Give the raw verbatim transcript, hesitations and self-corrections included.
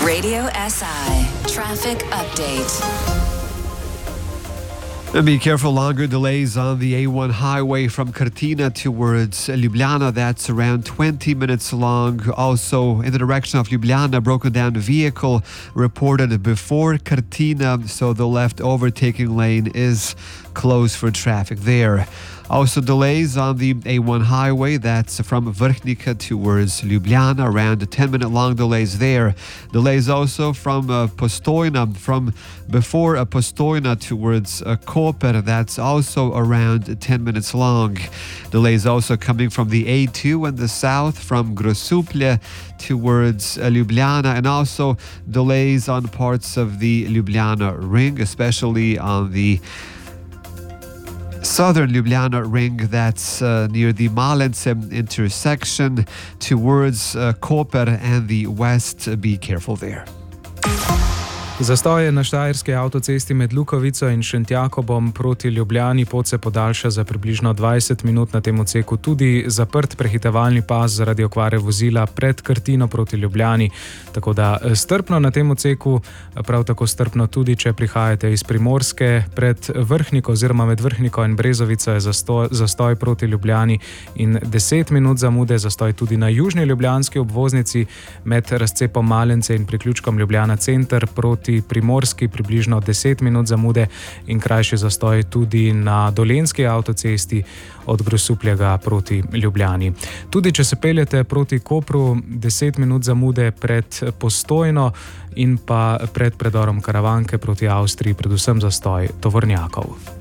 Radio S I Traffic Update. And be careful, longer delays on the A one highway from Cortina towards Ljubljana. That's around twenty minutes long. Also, in the direction of Ljubljana, broken down vehicle reported before Cortina, so the left overtaking lane is closed for traffic there. Also delays on the A one highway, that's from Vrhnika towards Ljubljana, around ten minute long delays there. Delays also from uh, Postojna, from before uh, Postojna towards uh, Koper, that's also around ten minutes long. Delays also coming from the A two in the south, from Grosuplje towards uh, Ljubljana, and also delays on parts of the Ljubljana ring, especially on the southern Ljubljana ring, that's uh, near the Malence intersection towards uh, Koper and the west. Be careful there. Zastoje na štajerski avtocesti med Lukovico in Šentjakobom proti Ljubljani pot se podaljša za približno dvajset minut, na tem odseku tudi zaprt prehitevalni pas zaradi okvare vozila pred Krtino proti Ljubljani. Tako da strpno na tem odseku, prav tako strpno tudi, če prihajate iz Primorske. Pred Vrhniko oziroma med Vrhniko in Brezovico je zastoj, zastoj proti Ljubljani in deset minut zamude, zastoj tudi na južni ljubljanski obvoznici med razcepom Malence in priključkom Ljubljana center proti Primorski, približno deset minut zamude, in krajši zastoj tudi na dolenjski avtocesti od Grosupljega proti Ljubljani. Tudi če se peljete proti Kopru, deset minut zamude pred Postojno in pa pred predorom Karavanke proti Avstriji, predvsem zastoj tovornjakov.